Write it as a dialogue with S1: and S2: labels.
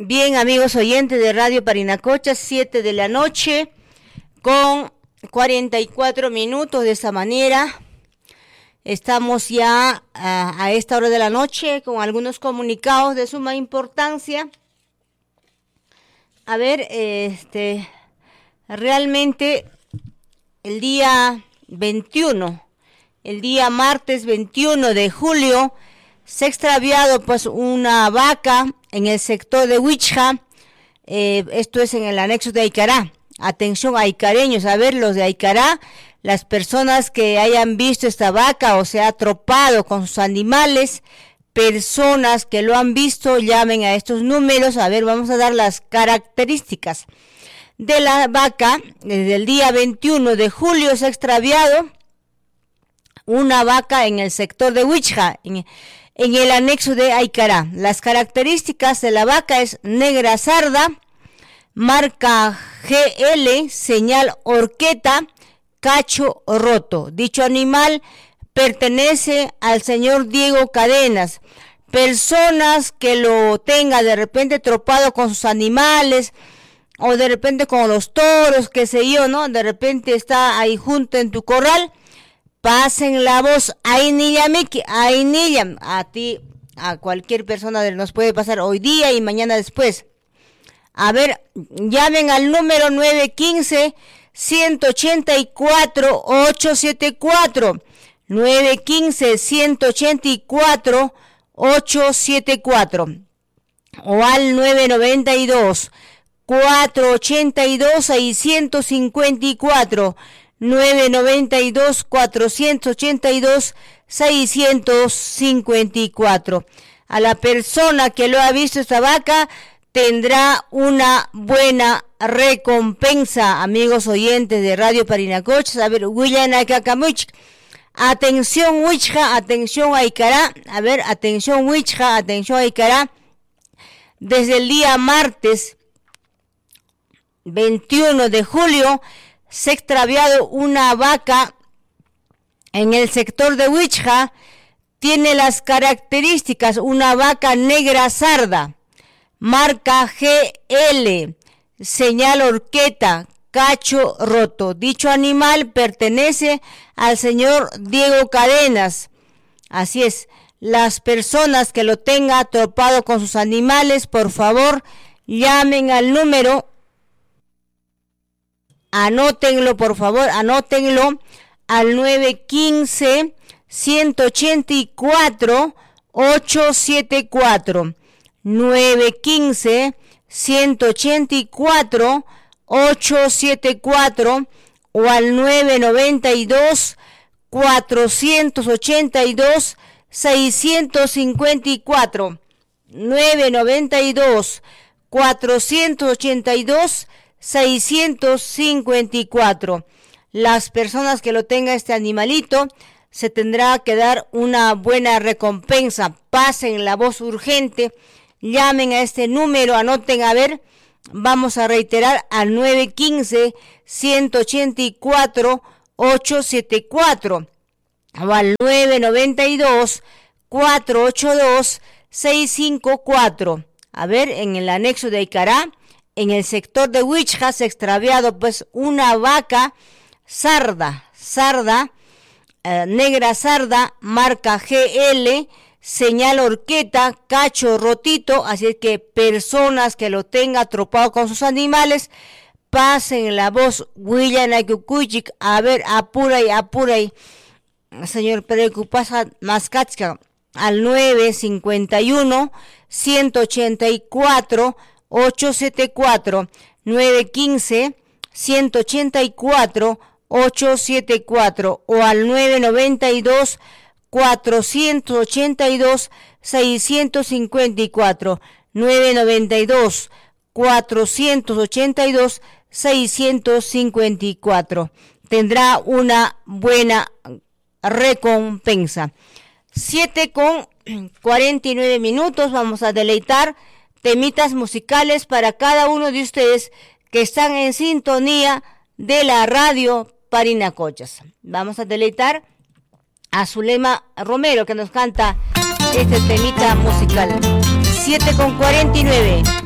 S1: Bien, amigos oyentes de Radio Parinacocha, 7 de la noche con 44 minutos. De esta manera estamos ya a esta hora de la noche con algunos comunicados de suma importancia. A ver, realmente el día martes 21 de julio, se ha extraviado pues una vaca en el sector de Huichja, esto es en el anexo de Aicará. Atención aicareños, a ver, los de Aicará, las personas que hayan visto esta vaca o se ha tropado con sus animales, personas que lo han visto, llamen a estos números. A ver, vamos a dar las características de la vaca. Desde el día 21 de julio se ha extraviado una vaca en el sector de Huichja, en el anexo de Aicará. Las características de la vaca es negra sarda, marca GL, señal horqueta, cacho roto. Dicho animal pertenece al señor Diego Cadenas. Personas que lo tengan de repente tropado con sus animales o de repente con los toros, qué sé yo, ¿no? De repente está ahí junto en tu corral. Pasen la voz, a ti, a cualquier persona nos puede pasar hoy día y mañana después. A ver, llamen al número 915-184-874, 915-184-874, o al 992-482-654, 992-482-654. A la persona que lo ha visto esta vaca tendrá una buena recompensa, amigos oyentes de Radio Parinacocha. A ver, William Acakamuch. Atención Huichja, atención Aicará. A ver, atención Huichja, atención Aicará. Desde el día martes 21 de julio se ha extraviado una vaca en el sector de Huichja. Tiene las características: una vaca negra sarda, marca GL, señal horqueta, cacho roto. Dicho animal pertenece al señor Diego Cadenas. Así es, las personas que lo tengan atropado con sus animales, por favor, llamen al número. Anótenlo, por favor, anótenlo al 915-184-874, 915-184-874, o al 992-482-654, 992-482-654. Las personas que lo tengan este animalito se tendrá que dar una buena recompensa. Pasen la voz urgente, llamen a este número, anoten. A ver, vamos a reiterar al 915-184-874 o al 992-482-654. A ver, en el anexo de Aicará, en el sector de Huichja, se ha extraviado pues una vaca sarda, negra sarda, marca GL, señal horqueta, cacho rotito. Así es que personas que lo tengan atropado con sus animales, pasen la voz. William Ayukuchik, a ver, apura y señor Perecu, pasa Mascachca al 951-184-874, 915-184-874, o al 992-482-654, 992-482-654. Tendrá una buena recompensa. 7:49 minutos. Vamos a deleitar temitas musicales para cada uno de ustedes que están en sintonía de la Radio Parinacochas. Vamos a deleitar a Zulema Romero, que nos canta este temita musical. 7:49.